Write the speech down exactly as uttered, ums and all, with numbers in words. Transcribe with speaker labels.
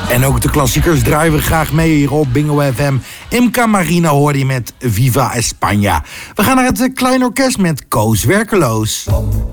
Speaker 1: En ook de klassiekers draaien we graag mee hier op Bingo F M. Imca Marina hoor je met Viva España. We gaan naar het Klein Orkest met Koos Werkeloos.